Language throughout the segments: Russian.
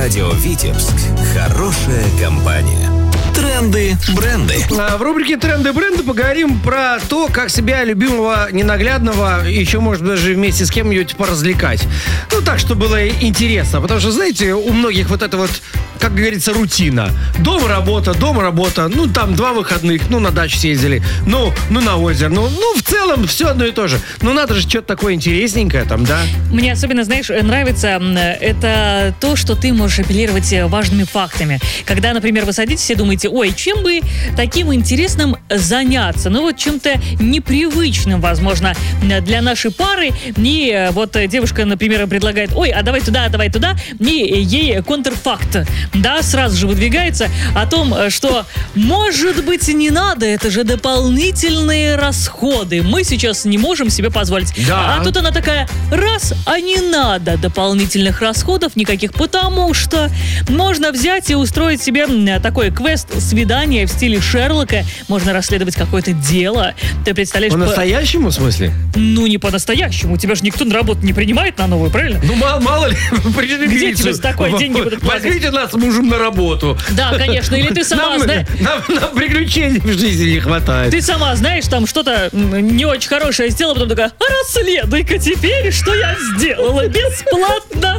Радио Витебск. Хорошая компания. Тренды, бренды. В рубрике «Тренды, бренды» поговорим про то, как себя любимого, ненаглядного, еще, может, даже вместе с кем-нибудь поразвлекать. Ну, так, чтобы было интересно. Потому что, знаете, у многих вот это вот, как говорится, рутина. Дом, работа, ну, там 2 выходных, ну, на дачу съездили, ну, на озеро. Ну, в целом, все одно и то же. Ну, надо же что-то такое интересненькое там, да? Мне особенно, знаешь, нравится это то, что ты можешь апеллировать важными фактами. Когда, например, вы садитесь и думаете, ой, чем бы таким интересным заняться? Ну, вот чем-то непривычным, возможно, для нашей пары. И вот девушка, например, предлагает, ой, а давай туда, и ей контрфакт, да, сразу же выдвигается о том, что, может быть, не надо, это же дополнительные расходы. Мы сейчас не можем себе позволить. Да. А тут она такая, раз, а не надо дополнительных расходов никаких, потому что можно взять и устроить себе такой квест-свидание в стиле Шерлока. Можно расследовать какое-то дело. Ты представляешь... По-настоящему, в смысле? Ну, не по-настоящему. Тебя же никто на работу не принимает на новую, правильно? Ну, мало ли, пришли где тебе за такое деньги будут платить? Возьмите нас с мужем на работу. Да, конечно. Или ты сама знаешь... Нам приключений в жизни не хватает. Ты сама знаешь, там что-то не очень хорошее сделала, потом такая, расследуй-ка теперь, что я сделала бесплатно.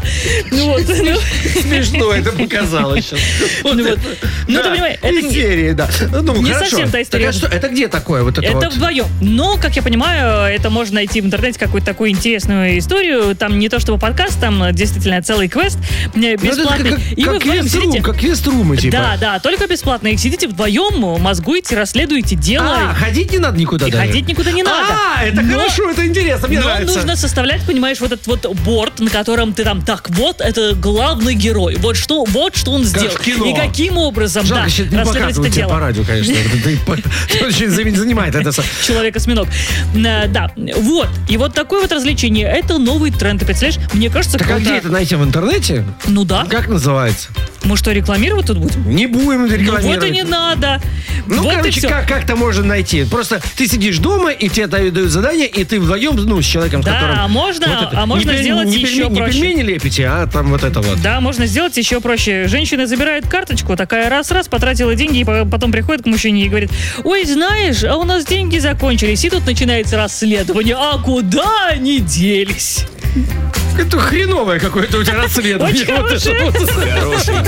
Смешно это показалось сейчас. Ну, ты понимаешь, это серии, да. не совсем та история. Это где такое? Вот это вдвоем. Но, как я понимаю, это можно найти в интернете какую-то такую интересную историю. Там не то чтобы подкаст, там действительно целый квест бесплатный. И вы вдвоем сидите. Как квест-румы, типа. Да, только бесплатно. И сидите вдвоем, мозгуете, расследуете дело. Ходить не надо никуда даже? Ходить никуда не надо. Это хорошо, это интересно, мне нравится. Но нужно составлять, понимаешь, вот этот вот борд, на котором ты там, так вот, это главный герой. Вот что он сделал. И каким образом, жалко, да, расследовать это дело. По радио, конечно. Это очень занимает это. Человек-осьминог. Да, вот. И вот такое вот развлечение. Это новый тренд. Ты представляешь? Мне кажется, так, а где это найти, в интернете? Ну да. Как называется? Мы что, рекламировать тут будем? Не будем рекламировать. Ну вот и не надо. Ну, вот короче, как-то можно найти. Просто ты сидишь дома, и тебе дают задание, и ты вдвоем, с человеком, с которым... Да, можно сделать еще проще. Не пельмени лепите, а там вот это вот. Да, можно сделать еще проще. Женщина забирает карточку, такая раз-раз, потратила деньги, и потом приходит к мужчине и говорит, ой, знаешь, а у нас деньги закончились. И тут начинается расследование. А куда они делись? Это хреновое какое-то у тебя расследование. Очень хорошее.